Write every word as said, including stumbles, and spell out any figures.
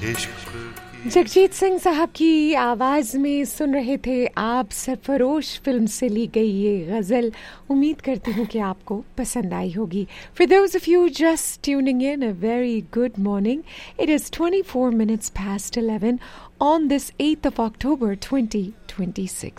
जगजीत सिंह साहब की आवाज़ में सुन रहे थे आप सरफरोश फिल्म से ली गई ये गज़ल। उम्मीद करती हूँ कि आपको पसंद आई होगी। For those of you just tuning in, a very good morning. It is twenty-four minutes past eleven on this eighth of October twenty twenty-six.